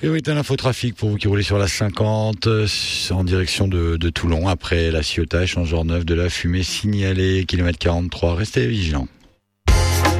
Priorité à l'infotrafic pour vous qui roulez sur la 50 en direction de Toulon après la Ciotat, échangeur neuf de la fumée signalée, kilomètre 43. Restez vigilants.